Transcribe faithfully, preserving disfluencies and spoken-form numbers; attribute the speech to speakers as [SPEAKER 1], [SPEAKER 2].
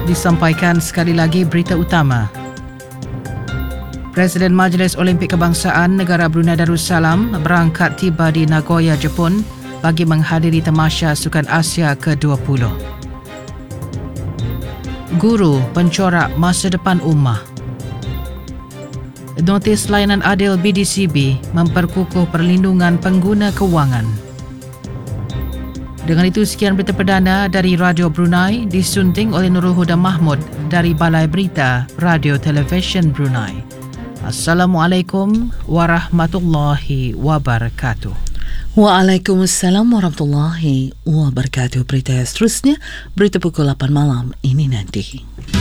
[SPEAKER 1] Disampaikan sekali lagi berita utama. Presiden Majlis Olimpik Kebangsaan Negara Brunei Darussalam berangkat tiba di Nagoya, Jepun bagi menghadiri tamasya Sukan Asia ke dua puluh. Guru pencorak masa depan ummah. Notis Layanan Adil B D C B memperkukuh perlindungan pengguna kewangan. Dengan itu, sekian berita perdana dari Radio Brunei disunting oleh Nurul Huda Mahmud dari Balai Berita Radio Television Brunei. Assalamualaikum warahmatullahi wabarakatuh.
[SPEAKER 2] Waalaikumsalam warahmatullahi wabarakatuh. Berita seterusnya, berita pukul lapan malam ini nanti.